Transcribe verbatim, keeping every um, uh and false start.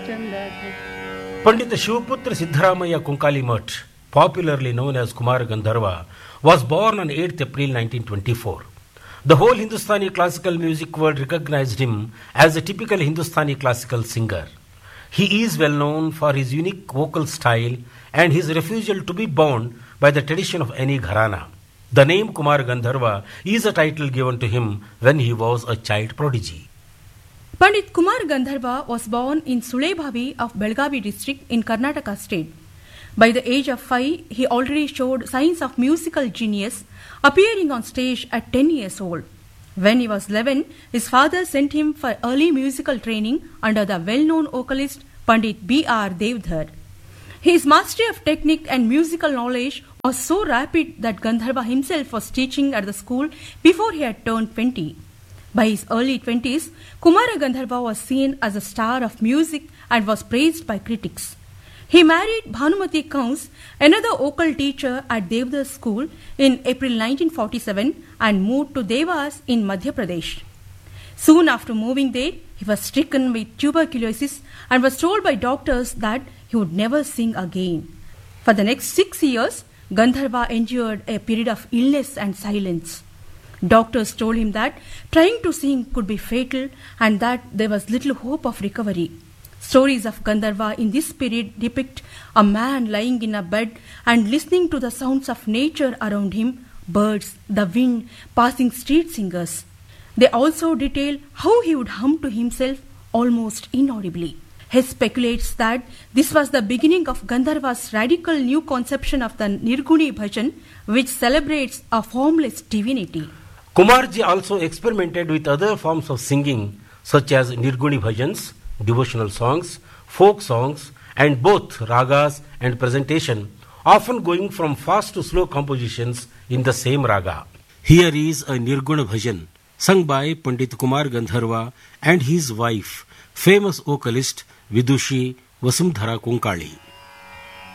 Pandit Shivaputra Siddharamaya Konkali Mutt, popularly known as Kumar Gandharva, was born on eighth April nineteen twenty-four. The whole Hindustani classical music world recognized him as a typical Hindustani classical singer. He is well known for his unique vocal style and his refusal to be bound by the tradition of any gharana. The name Kumar Gandharva is a title given to him when he was a child prodigy. Pandit Kumar Gandharva was born in Sulebhavi of Belgavi district in Karnataka state. By the age of five, he already showed signs of musical genius, appearing on stage at ten years old. When he was eleven, his father sent him for early musical training under the well-known vocalist Pandit B R Devdhar. His mastery of technique and musical knowledge was so rapid that Gandharva himself was teaching at the school before he had turned twenty. By his early twenties, Kumara Gandharva was seen as a star of music and was praised by critics. He married Bhanumati Kaus, another vocal teacher at Devdhar's school, in April nineteen forty-seven and moved to Devas in Madhya Pradesh. Soon after moving there, he was stricken with tuberculosis and was told by doctors that he would never sing again. For the next six years, Gandharva endured a period of illness and silence. Doctors told him that trying to sing could be fatal and that there was little hope of recovery. Stories of Gandharva in this period depict a man lying in a bed and listening to the sounds of nature around him, birds, the wind, passing street singers. They also detail how he would hum to himself almost inaudibly. He speculates that this was the beginning of Gandharva's radical new conception of the Nirguni Bhajan, which celebrates a formless divinity. Kumarji also experimented with other forms of singing such as Nirguni Bhajans, devotional songs, folk songs, and both ragas and presentation, often going from fast to slow compositions in the same raga. Here is a Nirguna Bhajan sung by Pandit Kumar Gandharva and his wife, famous vocalist Vidushi Vasundhara Konkali.